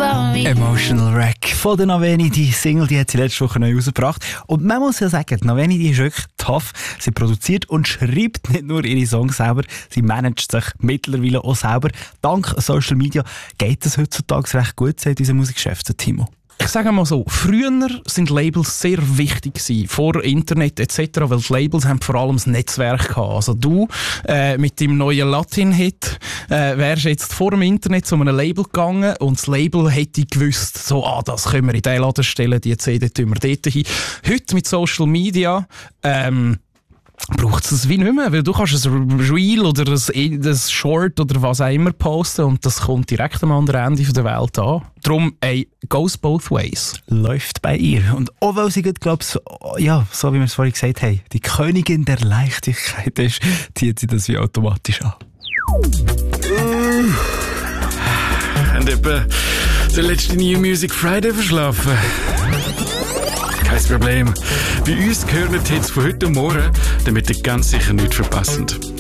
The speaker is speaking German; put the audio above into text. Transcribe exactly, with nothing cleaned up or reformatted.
about me. Emotional Wreck von der Naveni, die Single, die hat sie letzte Woche neu rausgebracht. Und man muss ja sagen, die Naveni, die ist wirklich tough. Sie produziert und schreibt nicht nur ihre Songs selber, sie managt sich mittlerweile auch selber. Dank Social Media geht es heutzutage recht gut, sagt unser Musikchef Timo. Ich sage mal so, früher sind Labels sehr wichtig gewesen, vor Internet et cetera, weil die Labels haben vor allem das Netzwerk gehabt. Also du äh, mit deinem neuen Latin-Hit äh, wärst jetzt vor dem Internet zu einem Label gegangen und das Label hätte gewusst, so, ah, das können wir in diesen Laden stellen, die C D tun wir dort hin. Heute mit Social Media ähm, braucht es das wie nicht mehr, weil du kannst ein Reel oder ein, ein Short oder was auch immer posten und das kommt direkt am anderen Ende der Welt an. Darum, ey, goes both ways. Läuft bei ihr. Und auch weil sie, glaube ich, ja, so wie wir es vorhin gesagt haben, die Königin der Leichtigkeit ist, zieht sie das wie automatisch an. Und etwa der letzte New Music Friday verschlafen. Kein Problem. Bei uns gehören die Hits von heute und morgen, damit ihr ganz sicher nichts verpasst.